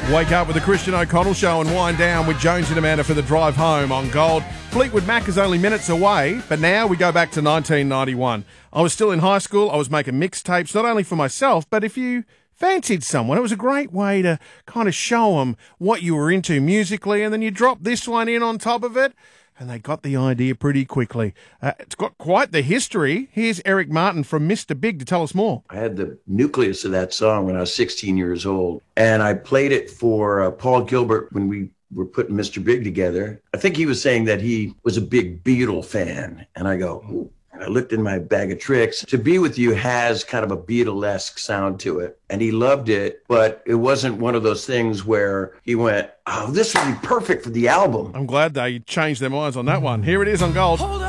Wake up with the Christian O'Connell Show and wind down with Jones and Amanda for the drive home on Gold. Fleetwood Mac is only minutes away, but now we go back to 1991. I was still in high school. I was making mixtapes, not only for myself, but if you fancied someone, it was a great way to kind of show them what you were into musically, and then you drop this one in on top of it, and they got the idea pretty quickly. It's got quite the history. Here's Eric Martin from Mr. Big to tell us more. I had the nucleus of that song when I was 16 years old, and I played it for Paul Gilbert when we were putting Mr. Big together. I think he was saying that he was a big Beatle fan, and I go, ooh. And I looked in my bag of tricks. To Be With You has kind of a Beatlesque sound to it, and he loved it, but it wasn't one of those things where he went, oh, this would be perfect for the album. I'm glad they changed their minds on that one. Here it is on Gold.